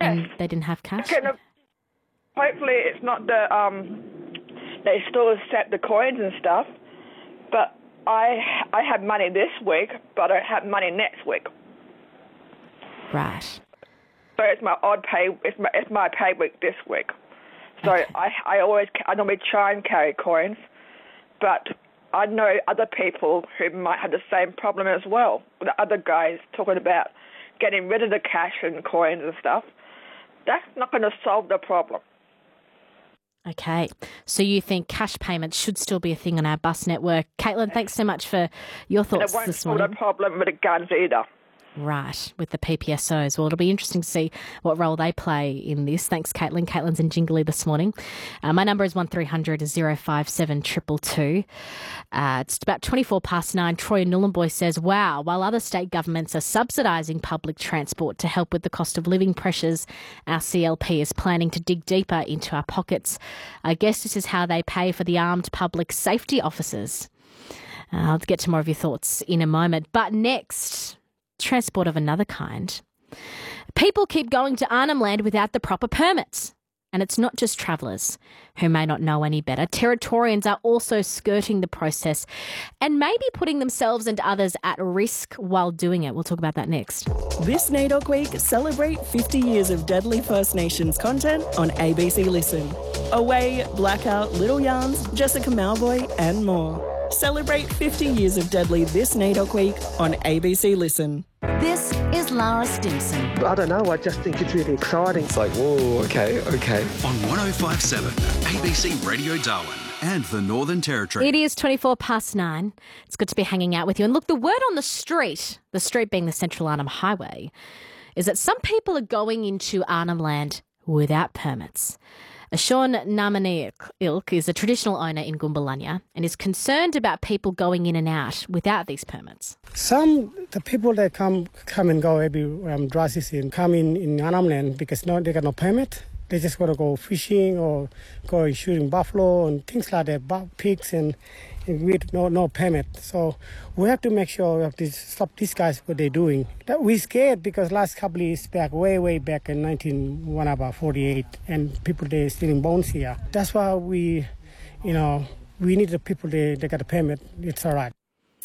when they didn't have cash? Hopefully it's not they still accept the coins and stuff, but I have money this week, but I don't have money next week. Right. So it's my odd pay. It's my pay week this week. So Okay. I normally try and carry coins, but I know other people who might have the same problem as well. The other guys talking about getting rid of the cash and coins and stuff. That's not going to solve the problem. Okay. So you think cash payments should still be a thing on our bus network. Caitlin, thanks so much for your thoughts this morning. And it won't solve the problem with the guns either. Right, with the PPSOs. Well, it'll be interesting to see what role they play in this. Thanks, Caitlin. Caitlin's in Jingly this morning. My number is 1300 057 222. It's about 9:24. Troy Nhulunbuy says, wow, while other state governments are subsidising public transport to help with the cost of living pressures, our CLP is planning to dig deeper into our pockets. I guess this is how they pay for the armed public safety officers. I'll get to more of your thoughts in a moment. But next, transport of another kind. People keep going to Arnhem Land without the proper permits. And it's not just travellers who may not know any better. Territorians are also skirting the process and maybe putting themselves and others at risk while doing it. We'll talk about that next. This NAIDOC Week, celebrate 50 years of Deadly First Nations content on ABC Listen. Away, Blackout, Little Yarns, Jessica Malvoy and more. Celebrate 50 years of Deadly this NAIDOC Week on ABC Listen. This is Lara Stimson. I don't know, I just think it's really exciting. It's like, whoa, okay. On 105.7 ABC Radio Darwin and the Northern Territory. It is 9:24. It's good to be hanging out with you. And look, the word on the street being the Central Arnhem Highway, is that some people are going into Arnhem Land without permits. Sean Namanilk is a traditional owner in Goombalanya and is concerned about people going in and out without these permits. The people that come and go every dry season come in Arnhem Land because they got no permit. They just want to go fishing or go shooting buffalo and things like that, pigs and with no permit. So we have to make sure we have to stop these guys what they're doing. We're scared because last couple of years back, way back in 1948, and people they're stealing bones here. That's why we need the people they got a permit. It's all right.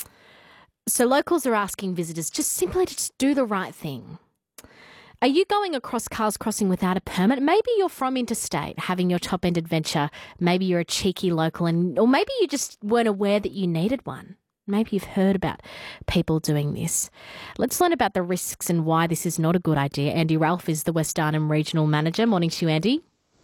So locals are asking visitors simply to do the right thing. Are you going across Carl's Crossing without a permit? Maybe you're from interstate having your top-end adventure. Maybe you're a cheeky local or maybe you just weren't aware that you needed one. Maybe you've heard about people doing this. Let's learn about the risks and why this is not a good idea. Andy Ralph is the West Arnhem Regional Manager. Morning to you, Andy.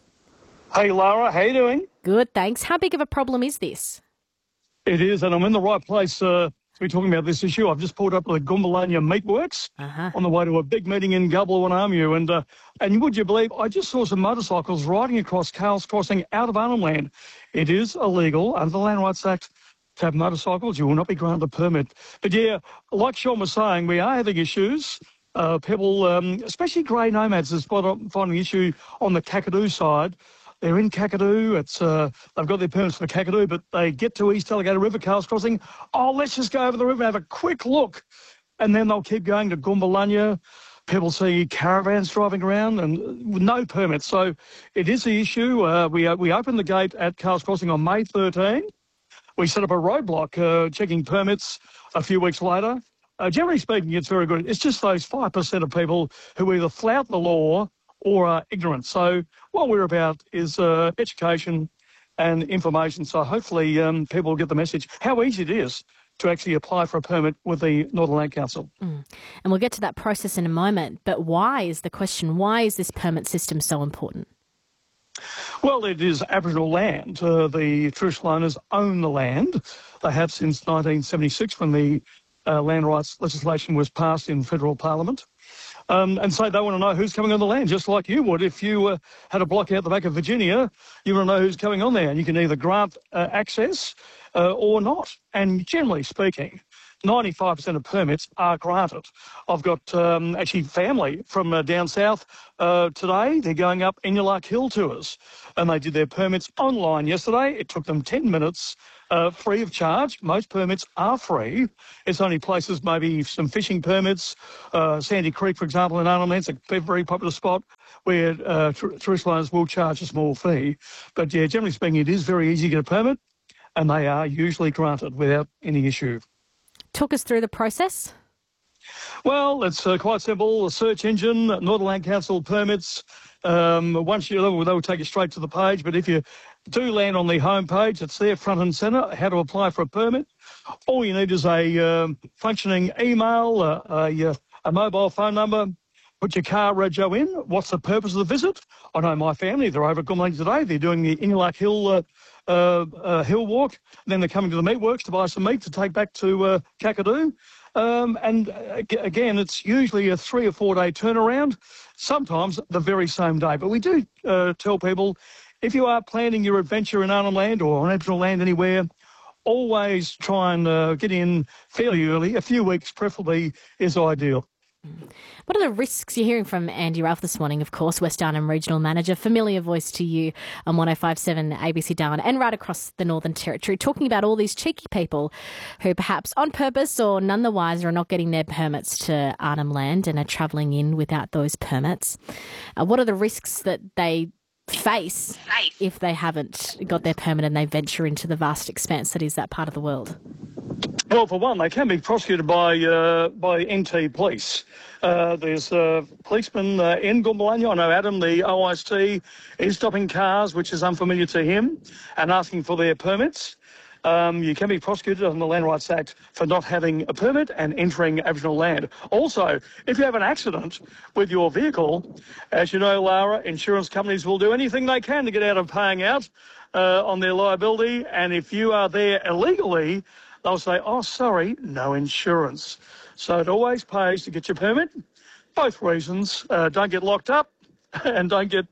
Hey, Lara. How you doing? Good, thanks. How big of a problem is this? It is, and I'm in the right place we're talking about this issue. I've just pulled up the Goombalanya Meatworks on the way to a big meeting in Gubble and Armu. And would you believe, I just saw some motorcycles riding across Carl's Crossing out of Arnhem Land. It is illegal under the Land Rights Act to have motorcycles. You will not be granted a permit. But yeah, like Sean was saying, we are having issues. People, especially grey nomads, is finding an issue on the Kakadu side. They're in Kakadu. They've got their permits for Kakadu, but they get to East Alligator River, Carl's Crossing. Oh, let's just go over the river, have a quick look. And then they'll keep going to Goombalanya. People see caravans driving around and with no permits. So it is the issue. We opened the gate at Carl's Crossing on May 13. We set up a roadblock checking permits a few weeks later. Generally speaking, it's very good. It's just those 5% of people who either flout the law or are ignorant. So what we're about is education and information. So hopefully people will get the message how easy it is to actually apply for a permit with the Northern Land Council. And we'll get to that process in a moment. But why is the question? Why is this permit system so important? Well, it is Aboriginal land. The traditional owners own the land. They have since 1976 when the land rights legislation was passed in federal parliament. And so they want to know who's coming on the land, just like you would. If you had a block out the back of Virginia, you want to know who's coming on there. And you can either grant access or not. And generally speaking, 95% of permits are granted. I've got actually family from down south today. They're going up Enyalak Hill tours. And they did their permits online yesterday. It took them 10 minutes free of charge. Most permits are free. It's only places, maybe some fishing permits. Sandy Creek, for example, in Arnhem Land's a very popular spot where tourist liners will charge a small fee. But yeah, generally speaking, it is very easy to get a permit, and they are usually granted without any issue. Talk us through the process. Well, it's quite simple. A search engine, Northern Land Council permits. Once they'll take you straight to the page. But if you do land on the home page, it's there front and centre, how to apply for a permit. All you need is a functioning email, a mobile phone number. Put your car rego in. What's the purpose of the visit? I know my family, they're over at Goomba today. They're doing the Inulak Hill hill walk. Then they're coming to the meatworks to buy some meat to take back to Kakadu. And again, it's usually a 3 or 4 day turnaround, sometimes the very same day. But we do tell people, if you are planning your adventure in Arnhem Land or on Aboriginal land anywhere, always try and get in fairly early. A few weeks preferably is ideal. What are the risks you're hearing from Andy Ralph this morning? Of course, West Arnhem Regional Manager, familiar voice to you on 105.7 ABC Darwin and right across the Northern Territory, talking about all these cheeky people who perhaps on purpose or none the wiser are not getting their permits to Arnhem Land and are travelling in without those permits. What are the risks that they face if they haven't got their permit and they venture into the vast expanse that is that part of the world? Well, for one, they can be prosecuted by NT Police. There's policemen in Goomba. I know Adam, the OIST, is stopping cars, which is unfamiliar to him, and asking for their permits. You can be prosecuted under the Land Rights Act for not having a permit and entering Aboriginal land. Also, if you have an accident with your vehicle, as you know, Lara, insurance companies will do anything they can to get out of paying out on their liability. And if you are there illegally, they'll say, oh, sorry, no insurance. So it always pays to get your permit. Both reasons. Don't get locked up and don't get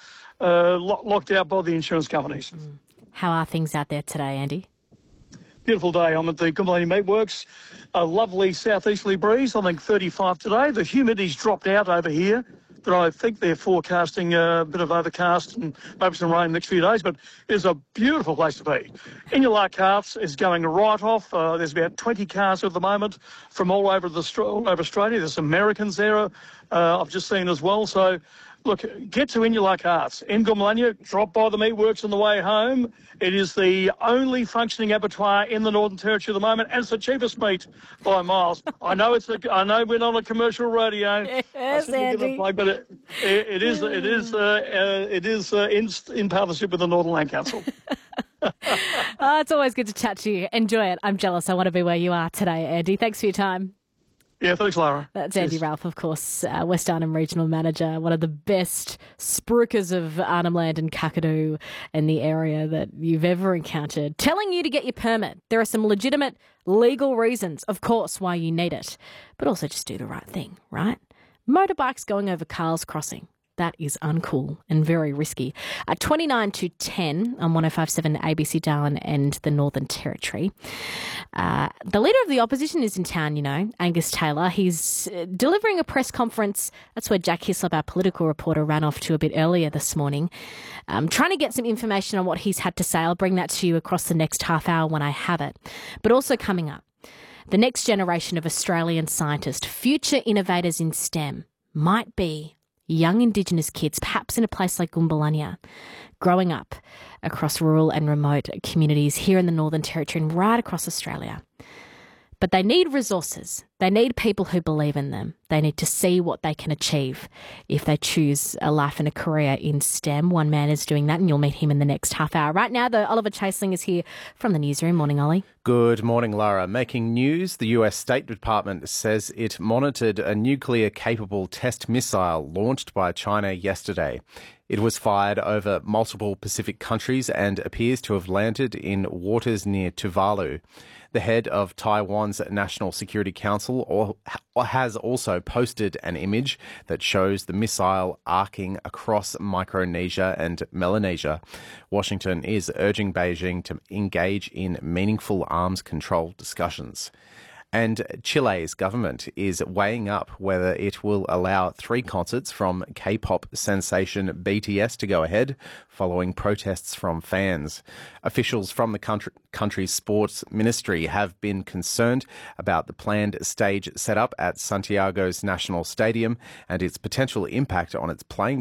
locked out by the insurance companies. How are things out there today, Andy? Beautiful day. I'm at the Goomba Meatworks. A lovely southeasterly breeze, I think 35 today. The humidity's dropped out over here, but I think they're forecasting a bit of overcast and maybe some rain the next few days, but it's a beautiful place to be. Inulak Carts is going right off. There's about 20 cars at the moment from all over Australia. There's some Americans there I've just seen as well. So, look, get to Inulak Arts. In Goomba, drop by the meatworks on the way home. It is the only functioning abattoir in the Northern Territory at the moment, and it's the cheapest meat by miles. I know we're not a commercial radio. Yes, Andy. But it is in partnership with the Northern Land Council. It's always good to chat to you. Enjoy it. I'm jealous. I want to be where you are today, Andy. Thanks for your time. Yeah, thanks, Lara. That's Andy Ralph, of course, West Arnhem Regional Manager, one of the best spruikers of Arnhem Land and Kakadu and the area that you've ever encountered, telling you to get your permit. There are some legitimate legal reasons, of course, why you need it, but also just do the right thing, right? Motorbikes going over Carl's Crossing. That is uncool and very risky. 29 to 10 on 105.7 ABC Darwin and the Northern Territory. The leader of the opposition is in town, you know, Angus Taylor. He's delivering a press conference. That's where Jack Hislop, our political reporter, ran off to a bit earlier this morning. Trying to get some information on what he's had to say. I'll bring that to you across the next half hour when I have it. But also coming up, the next generation of Australian scientists, future innovators in STEM, might be young Indigenous kids, perhaps in a place like Goomba, growing up across rural and remote communities here in the Northern Territory and right across Australia. But they need resources. They need people who believe in them. They need to see what they can achieve if they choose a life and a career in STEM. One man is doing that, and you'll meet him in the next half hour. Right now, though, Oliver Chaseling is here from the newsroom. Morning, Ollie. Good morning, Lara. Making news, the US State Department says it monitored a nuclear-capable test missile launched by China yesterday. It was fired over multiple Pacific countries and appears to have landed in waters near Tuvalu. The head of Taiwan's National Security Council has also posted an image that shows the missile arcing across Micronesia and Melanesia. Washington is urging Beijing to engage in meaningful arms control discussions. And Chile's government is weighing up whether it will allow 3 concerts from K-pop sensation BTS to go ahead following protests from fans. Officials from the country's sports ministry have been concerned about the planned stage setup at Santiago's National Stadium and its potential impact on its playing